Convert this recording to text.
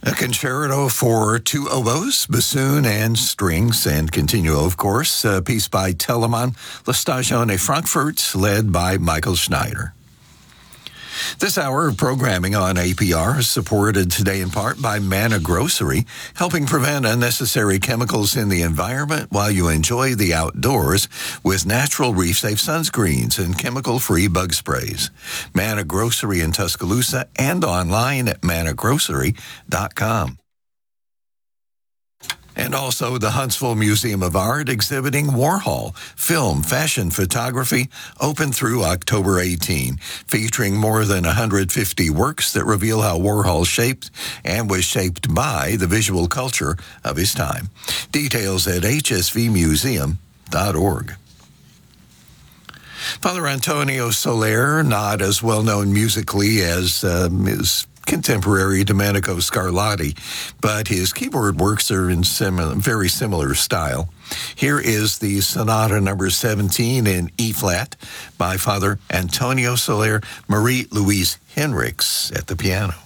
A concerto for two oboes, bassoon, and strings, and continuo, of course, a piece by Telemann La Stagione Frankfurt, led by Michael Schneider. This hour of programming on APR is supported today in part by Manna Grocery, helping prevent unnecessary chemicals in the environment while you enjoy the outdoors with natural reef-safe sunscreens and chemical-free bug sprays. Manna Grocery in Tuscaloosa and online at mannagrocery.com. And also the Huntsville Museum of Art exhibiting Warhol, film, fashion, photography, open through October 18, featuring more than 150 works that reveal how Warhol shaped and was shaped by the visual culture of his time. Details at hsvmuseum.org. Father Antonio Soler, not as well-known musically as his contemporary Domenico Scarlatti, but his keyboard works are in very similar style. Here is the Sonata number 17 in E-flat by Father Antonio Soler, Marie-Louise Henriks at the piano.